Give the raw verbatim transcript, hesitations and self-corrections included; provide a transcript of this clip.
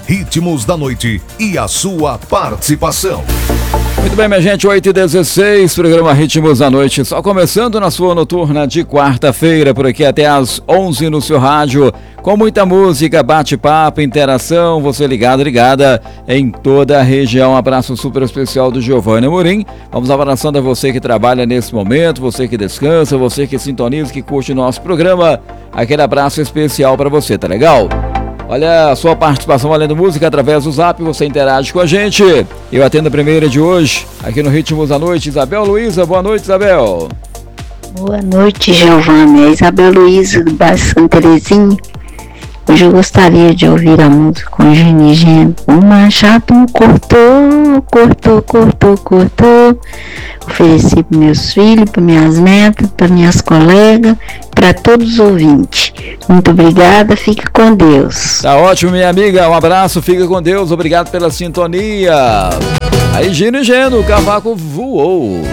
Ritmos da Noite e a sua participação. Muito bem, minha gente, oito e dezesseis, programa Ritmos da Noite, só começando na sua noturna de quarta-feira, por aqui até às onze no seu rádio, com muita música, bate-papo, interação, você ligado, ligada em toda a região. Um abraço super especial do Giovanni Amorim. Vamos abraçando a você que trabalha nesse momento, você que descansa, você que sintoniza, que curte o nosso programa. Aquele abraço especial para você, tá legal? Olha, a sua participação valendo música através do Zap, você interage com a gente. Eu atendo a primeira de hoje, aqui no Ritmos da Noite, Isabel Luiza. Boa noite, Isabel. Boa noite, Giovanni. É Isabel Luiza, do bairro Santa Terezinha. Hoje eu gostaria de ouvir a música com Gene Gene. O machado cortou, cortou, cortou, cortou. Ofereci para meus filhos, para minhas netas, para minhas colegas, para todos os ouvintes. Muito obrigada, fique com Deus. Tá ótimo, minha amiga, um abraço, fica com Deus, obrigado pela sintonia. Aí, Gino e Geno, o cavaco voou.